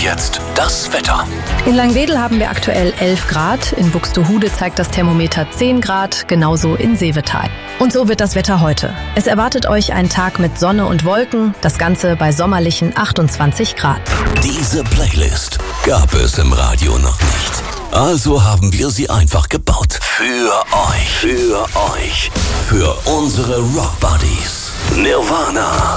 jetzt das Wetter. In Langwedel haben wir aktuell 11 Grad, in Buxtehude zeigt das Thermometer 10 Grad, genauso in Seevetal. Und so wird das Wetter heute. Es erwartet euch ein Tag mit Sonne und Wolken, das Ganze bei sommerlichen 28 Grad. Diese Playlist gab es im Radio noch nicht. Also haben wir sie einfach gebaut. Für euch. Für unsere Rock Buddies. Nirvana.